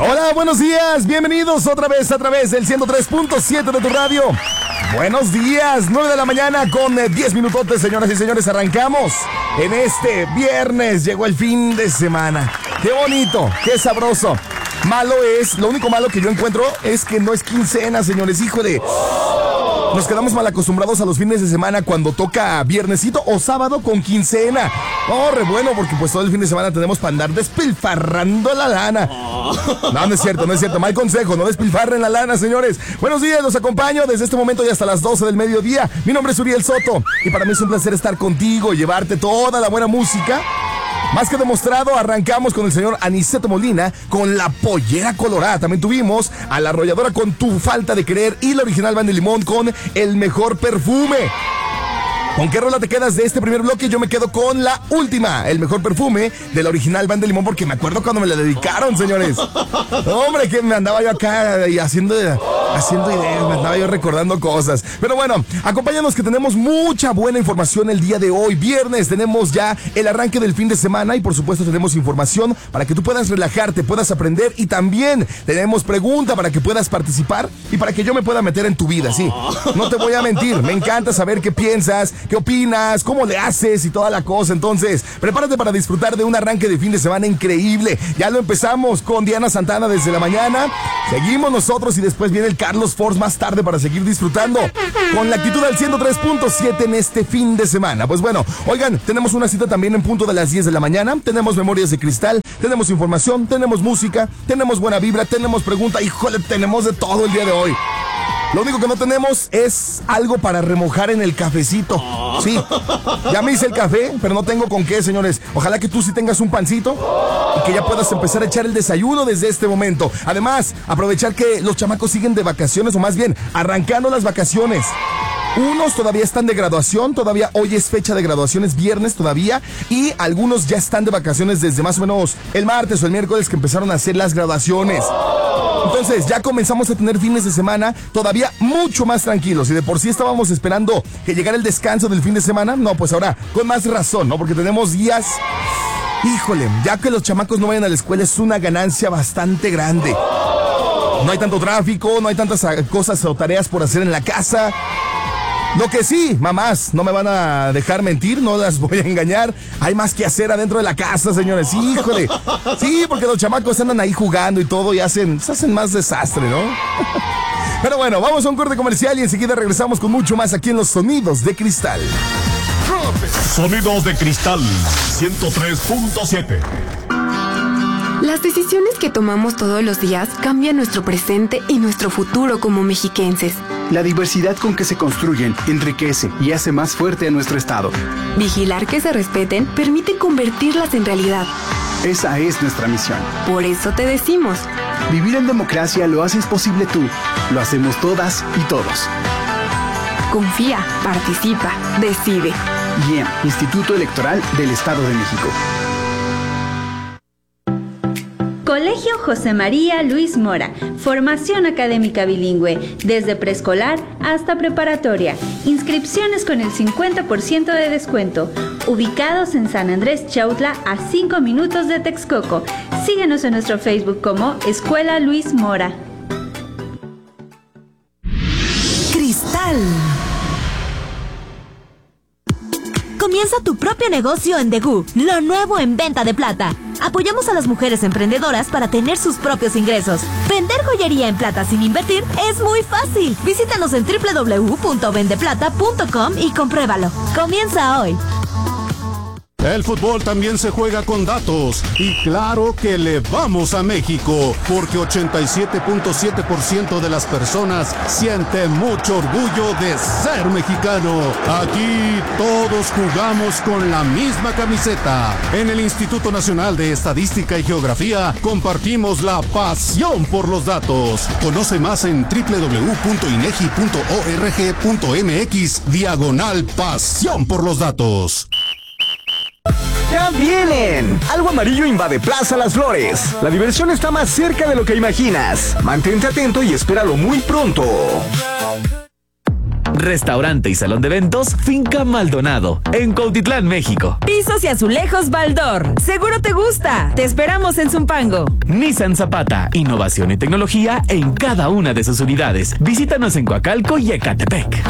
Hola, buenos días, bienvenidos otra vez a través del 103.7 de tu radio. Buenos días, 9 de la mañana con 10 minutotes, señoras y señores, arrancamos en este viernes, llegó el fin de semana. Qué bonito, qué sabroso. Lo único malo que yo encuentro es que no es quincena, señores, híjole. Nos quedamos mal acostumbrados a los fines de semana cuando toca viernesito o sábado con quincena. Oh, re bueno, porque pues todo el fin de semana tenemos para andar despilfarrando la lana. No es cierto, mal consejo, no despilfarren la lana, señores. Buenos días, los acompaño desde este momento y hasta las 12 del mediodía. Mi nombre es Uriel Soto y para mí es un placer estar contigo, llevarte toda la buena música. Más que demostrado, arrancamos con el señor Aniceto Molina con la pollera colorada. También tuvimos a la arrolladora con Tu Falta de Querer y la original Banda de Limón con El Mejor Perfume. ¿Con qué rola te quedas de este primer bloque? Yo me quedo con la última, El Mejor Perfume de la original Banda de Limón, porque me acuerdo cuando me la dedicaron, señores. Hombre, que me andaba yo acá y haciendo ideas, me andaba yo recordando cosas. Pero bueno, acompáñanos que tenemos mucha buena información el día de hoy. Viernes tenemos ya el arranque del fin de semana y por supuesto tenemos información para que tú puedas relajarte, puedas aprender y también tenemos pregunta para que puedas participar y para que yo me pueda meter en tu vida, sí. No te voy a mentir, me encanta saber qué piensas, qué opinas, cómo le haces y toda la cosa. Entonces, prepárate para disfrutar de un arranque de fin de semana increíble. Ya lo empezamos con Diana Santana desde la mañana. Seguimos nosotros y después viene el Carlos Force más tarde para seguir disfrutando con la actitud del 103.7 en este fin de semana. Pues bueno, oigan, tenemos una cita también en punto de las 10 de la mañana. Tenemos Memorias de Cristal, tenemos información, tenemos música, tenemos buena vibra, tenemos pregunta. Híjole, tenemos de todo el día de hoy. Lo único que no tenemos es algo para remojar en el cafecito. Sí, ya me hice el café, pero no tengo con qué, señores. Ojalá que tú sí tengas un pancito y que ya puedas empezar a echar el desayuno desde este momento. Además, aprovechar que los chamacos siguen de vacaciones, o más bien, arrancando las vacaciones. Unos todavía están de graduación, todavía hoy es fecha de graduación, es viernes todavía, y algunos ya están de vacaciones desde más o menos el martes o el miércoles que empezaron a hacer las graduaciones. Entonces ya comenzamos a tener fines de semana todavía mucho más tranquilos. Y de por sí estábamos esperando que llegara el descanso del fin de semana, no, pues ahora con más razón, ¿no? Porque tenemos días, híjole, ya que los chamacos no vayan a la escuela es una ganancia bastante grande. No hay tanto tráfico, no hay tantas cosas o tareas por hacer en la casa. Lo que sí, mamás, no me van a dejar mentir, no las voy a engañar. Hay más que hacer adentro de la casa, señores. Híjole. Sí, porque los chamacos andan ahí jugando y todo y se hacen más desastre, ¿no? Pero bueno, vamos a un corte comercial y enseguida regresamos con mucho más aquí en los Sonidos de Cristal. Sonidos de Cristal 103.7. Las decisiones que tomamos todos los días cambian nuestro presente y nuestro futuro como mexiquenses. La diversidad con que se construyen enriquece y hace más fuerte a nuestro estado. Vigilar que se respeten permite convertirlas en realidad. Esa es nuestra misión. Por eso te decimos: vivir en democracia lo haces posible tú, lo hacemos todas y todos. Confía, participa, decide. IEM, Instituto Electoral del Estado de México. Colegio José María Luis Mora, formación académica bilingüe, desde preescolar hasta preparatoria. Inscripciones con el 50% de descuento. Ubicados en San Andrés Chautla, a 5 minutos de Texcoco. Síguenos en nuestro Facebook como Escuela Luis Mora. Cristal. Comienza tu propio negocio en Degú, lo nuevo en venta de plata. Apoyamos a las mujeres emprendedoras para tener sus propios ingresos. Vender joyería en plata sin invertir es muy fácil. Visítanos en www.vendeplata.com y compruébalo. Comienza hoy. El fútbol también se juega con datos y claro que le vamos a México porque 87.7% de las personas siente mucho orgullo de ser mexicano. Aquí todos jugamos con la misma camiseta. En el Instituto Nacional de Estadística y Geografía compartimos la pasión por los datos. Conoce más en www.inegi.org.mx/pasión por los datos. ¡Ya vienen! Algo amarillo invade Plaza Las Flores. La diversión está más cerca de lo que imaginas. Mantente atento y espéralo muy pronto. restaurante y salón de eventos Finca Maldonado, en Cuautitlán, México. Pisos y azulejos Baldor. Seguro te gusta. Te esperamos en Zumpango. Nissan Zapata, innovación y tecnología en cada una de sus unidades. Visítanos en Coacalco y Ecatepec.